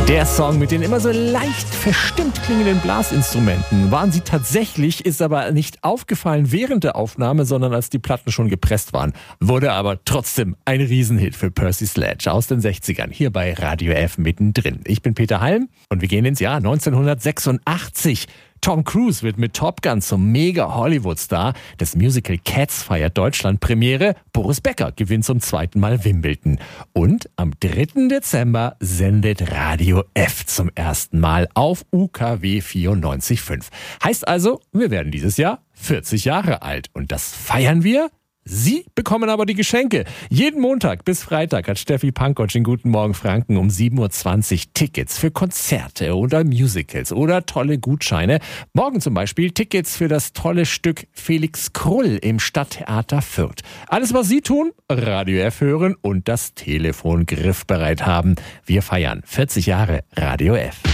Der Song mit den immer so leicht verstimmt klingenden Blasinstrumenten. Waren sie tatsächlich, ist aber nicht aufgefallen während der Aufnahme, sondern als die Platten schon gepresst waren. Wurde aber trotzdem ein Riesenhit für Percy Sledge aus den 60ern, hier bei Radio F mittendrin. Ich bin Peter Halm und wir gehen ins Jahr 1986. Tom Cruise wird mit Top Gun zum Mega-Hollywood-Star. Das Musical Cats feiert Deutschland-Premiere. Boris Becker gewinnt zum zweiten Mal Wimbledon. Und am 3. Dezember sendet Radio F zum ersten Mal auf UKW 94.5. Heißt also, wir werden dieses Jahr 40 Jahre alt. Und das feiern wir? Sie bekommen aber die Geschenke. Jeden Montag bis Freitag hat Steffi Pankotsch in Guten Morgen Franken um 7.20 Uhr Tickets für Konzerte oder Musicals oder tolle Gutscheine. Morgen zum Beispiel Tickets für das tolle Stück Felix Krull im Stadttheater Fürth. Alles, was Sie tun, Radio F hören und das Telefon griffbereit haben. Wir feiern 40 Jahre Radio F.